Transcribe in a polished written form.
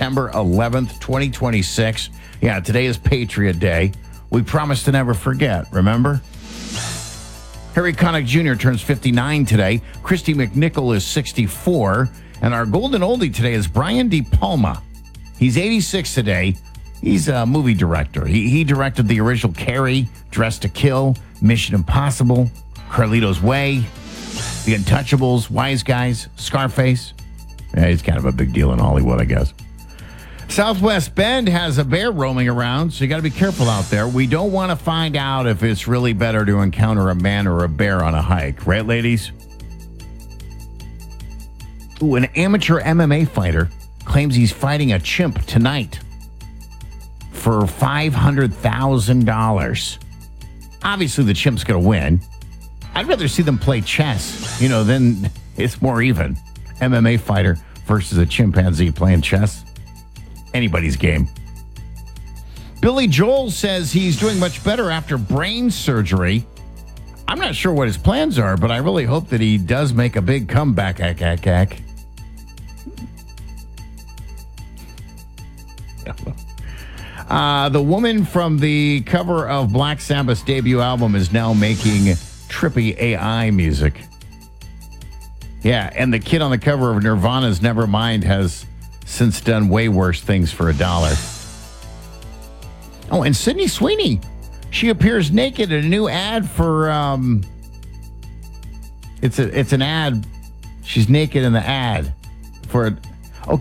September 11th, 2026. Yeah, today is Patriot Day. We promised to never forget, remember? Harry Connick Jr. turns 59 today. Christy McNichol is 64. And our golden oldie today is Brian De Palma. He's 86 today. He's a movie director. He directed the original Carrie, Dressed to Kill, Mission Impossible, Carlito's Way, The Untouchables, Wise Guys, Scarface. Yeah, he's kind of a big deal in Hollywood, I guess. Southwest Bend has a bear roaming around, so you got to be careful out there. We don't want to find out if it's really better to encounter a man or a bear on a hike. Right, ladies? Ooh, an amateur MMA fighter claims he's fighting a chimp tonight for $500,000. Obviously, the chimp's going to win. I'd rather see them play chess, then it's more even. MMA fighter versus a chimpanzee playing chess. Anybody's game. Billy Joel says he's doing much better after brain surgery. I'm not sure what his plans are, but I really hope that he does make a big comeback. The woman from the cover of Black Sabbath's debut album is now making trippy AI music. Yeah, and the kid on the cover of Nirvana's Nevermind has since done way worse things for $1. Oh, and Sydney Sweeney. She appears naked in a new ad for, it's an ad. She's naked in the ad for